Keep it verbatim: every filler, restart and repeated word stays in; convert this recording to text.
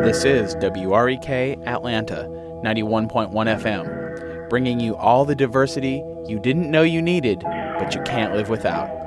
This is W R E K Atlanta, ninety-one point one F M, bringing you all the diversity you didn't know you needed, but you can't live without.